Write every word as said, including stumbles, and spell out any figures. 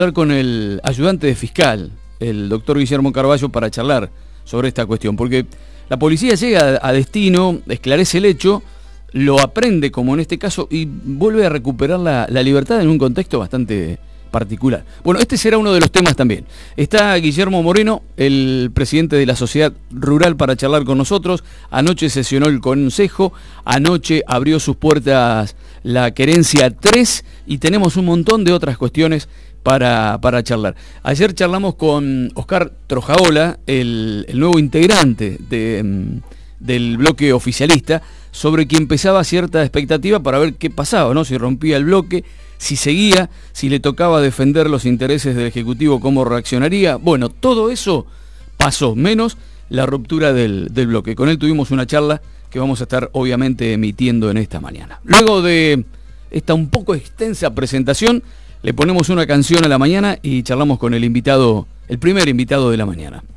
Con el ayudante de fiscal, el doctor Guillermo Carballo, para charlar sobre esta cuestión, porque la policía llega a destino, esclarece el hecho, lo aprende como en este caso y vuelve a recuperar la, la libertad en un contexto bastante particular. Bueno, este será uno de los temas también. Está Guillermo Moreno, el presidente de la Sociedad Rural, para charlar con nosotros. Anoche sesionó el consejo, anoche abrió sus puertas la querencia tres y tenemos un montón de otras cuestiones para, para charlar. Ayer charlamos con Oscar Trojaola, el, el nuevo integrante de, del bloque oficialista, sobre quien pesaba cierta expectativa para ver qué pasaba, ¿no? Si rompía el bloque, si seguía, si le tocaba defender los intereses del Ejecutivo, cómo reaccionaría. Bueno, todo eso pasó, menos la ruptura del, del bloque. Con él tuvimos una charla que vamos a estar obviamente emitiendo en esta mañana. Luego de esta un poco extensa presentación, le ponemos una canción a la mañana y charlamos con el invitado, el primer invitado de la mañana.